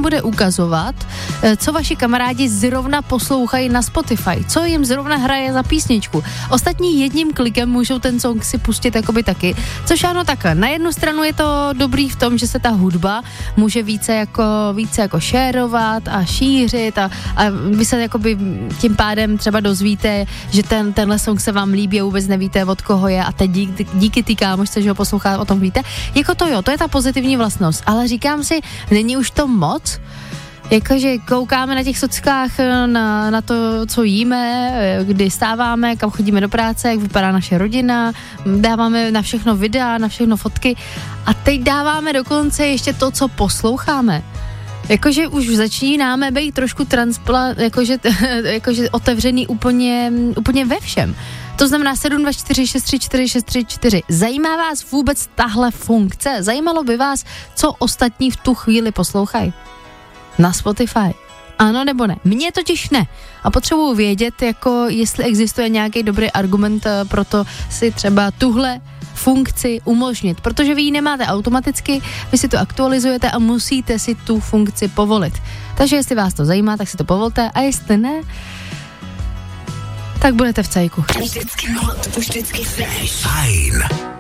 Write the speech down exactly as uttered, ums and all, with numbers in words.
bude ukazovat, co vaši kamarádi zrovna poslouchají na Spotify, co jim zrovna hraje za písničku. Ostatní jedním klikem můžou ten song si pustit jakoby taky, což ano takhle. Na jednu stranu je to dobrý v tom, že se ta hudba může více jako, více jako šérovat a šířit a, a vy se jakoby tím pádem třeba dozvíte, že ten, tenhle song se vám líbí a vůbec nevíte, od koho je a teď díky, díky té kámošce, že ho poslouchá, o tom víte. Jako to jo, to je ta pozitivní vlastnost, ale říkám si, není už to moc? Jakože koukáme na těch sockách na, na to, co jíme, kdy stáváme, kam chodíme do práce, jak vypadá naše rodina, dáváme na všechno videa, na všechno fotky a teď dáváme dokonce ještě to, co posloucháme. Jakože už začínáme být trošku transpla, jakože, jakože otevřený úplně, úplně ve všem. To znamená sedm dva čtyři šest tři čtyři šest tři čtyři. Zajímá vás vůbec tahle funkce? Zajímalo by vás, co ostatní v tu chvíli poslouchají? Na Spotify. Ano nebo ne? Mně totiž ne. A potřebuji vědět, jako jestli existuje nějaký dobrý argument pro to si třeba tuhle funkci umožnit, protože vy ji nemáte automaticky, vy si to aktualizujete a musíte si tu funkci povolit. Takže jestli vás to zajímá, tak si to povolte a jestli ne, tak budete v cajku. Vždycky hot, vždycky fresh. Fajn.